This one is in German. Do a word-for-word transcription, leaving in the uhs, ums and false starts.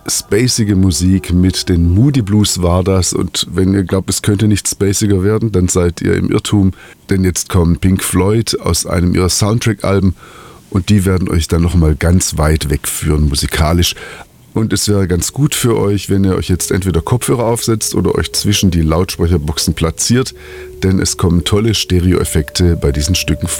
spacige Musik mit den Moody Blues war das. Und wenn ihr glaubt, es könnte nicht spaciger werden, dann seid ihr im Irrtum. Denn jetzt kommen Pink Floyd aus einem ihrer Soundtrack-Alben und die werden euch dann nochmal ganz weit wegführen musikalisch. Und es wäre ganz gut für euch, wenn ihr euch jetzt entweder Kopfhörer aufsetzt oder euch zwischen die Lautsprecherboxen platziert, denn es kommen tolle Stereoeffekte bei diesen Stücken vor.